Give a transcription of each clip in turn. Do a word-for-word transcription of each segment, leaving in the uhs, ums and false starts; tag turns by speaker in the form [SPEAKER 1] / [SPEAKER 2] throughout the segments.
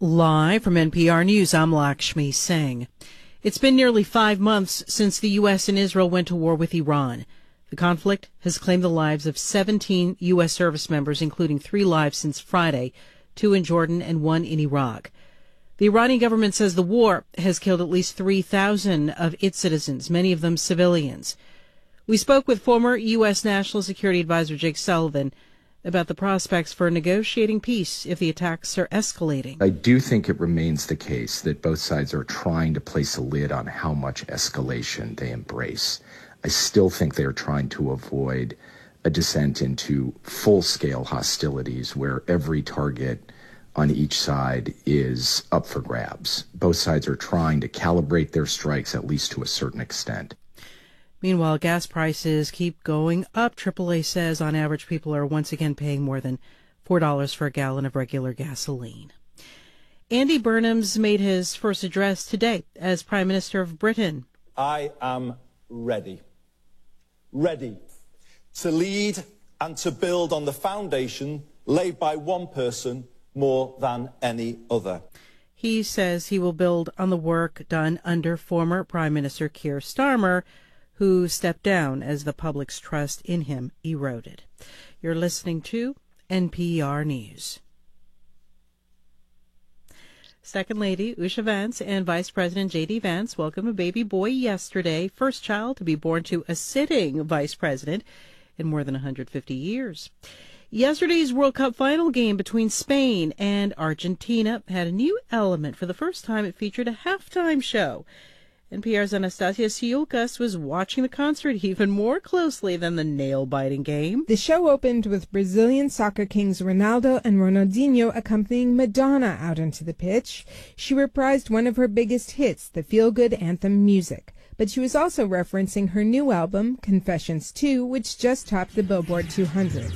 [SPEAKER 1] Live from N P R News, I'm Lakshmi Singh. It's been nearly five months since the U S and Israel went to war with Iran. The conflict has claimed the lives of seventeen U S service members, including three lives since Friday, two in Jordan and one in Iraq. The Iranian government says the war has killed at least three thousand of its citizens, many of them civilians. We spoke with former U S National Security Advisor Jake Sullivan about the prospects for negotiating peace if the attacks are escalating.
[SPEAKER 2] I do think it remains the case that both sides are trying to place a lid on how much escalation they embrace. I still think they are trying to avoid a descent into full-scale hostilities where every target on each side is up for grabs. Both sides are trying to calibrate their strikes, at least to a certain extent.
[SPEAKER 1] Meanwhile, gas prices keep going up. triple A says on average people are once again paying more than four dollars for a gallon of regular gasoline. Andy Burnham's made his first address today as Prime Minister of Britain.
[SPEAKER 3] I am ready, ready to lead and to build on the foundation laid by one person more than any other.
[SPEAKER 1] He says he will build on the work done under former Prime Minister Keir Starmer, who stepped down as the public's trust in him eroded. You're listening to N P R News. Second Lady Usha Vance and Vice President J D Vance welcomed a baby boy yesterday, first child to be born to a sitting vice president in more than one hundred fifty years. Yesterday's World Cup final game between Spain and Argentina had a new element. For the first time, it featured a halftime show. N P R's Anastasia Siulkas was watching the concert even more closely than the nail-biting game.
[SPEAKER 4] The show opened with Brazilian soccer kings Ronaldo and Ronaldinho accompanying Madonna out onto the pitch. She reprised one of her biggest hits, the feel-good anthem Music. But she was also referencing her new album, Confessions two, which just topped the Billboard two hundred.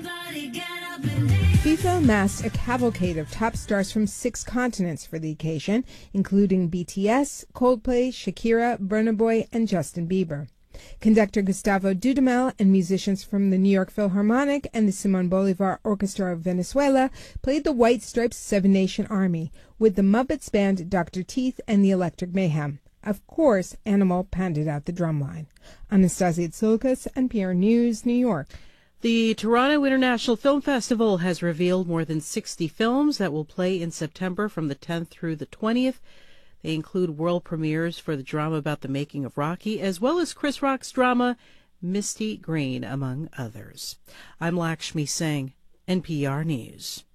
[SPEAKER 4] FIFA amassed a cavalcade of top stars from six continents for the occasion, including B T S, Coldplay, Shakira, Burna Boy, and Justin Bieber. Conductor Gustavo Dudamel and musicians from the New York Philharmonic and the Simon Bolivar Orchestra of Venezuela played the White Stripes Seven Nation Army, with the Muppets Band Doctor Teeth and the Electric Mayhem. Of course, Animal pounded out the drumline. Anastasia Siulkas, N P R News, New York.
[SPEAKER 1] The Toronto International Film Festival has revealed more than sixty films that will play in September from the tenth through the twentieth. They include world premieres for the drama about the making of Rocky, as well as Chris Rock's drama Misty Green, among others. I'm Lakshmi Singh, N P R News.